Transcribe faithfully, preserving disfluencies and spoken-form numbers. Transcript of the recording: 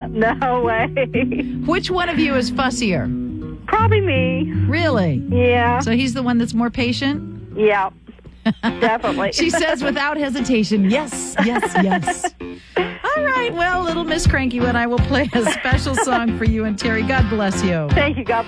No way. Which one of you is fussier? Probably me. Really? Yeah. So he's the one that's more patient? Yeah. Definitely. She says without hesitation, yes, yes, yes. All right, well, little Miss Cranky One, I will play a special song for you and Terry. God bless you. Thank you. God bless.